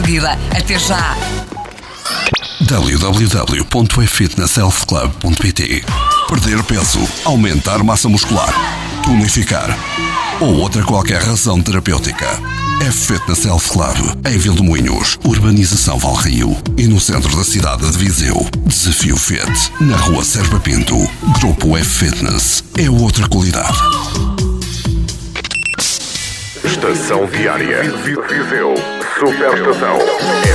seguida. Até já! www.efitnesshealthclub.pt. Perder peso, aumentar massa muscular, tonificar ou outra qualquer razão terapêutica. F-Fitness Health Club, em Vilmoinhos, Urbanização Valrio, e no centro da cidade de Viseu. Desafio Fit, na rua Serpa Pinto. Grupo F-Fitness é outra qualidade. Estação Diária. Viseu. Superestação.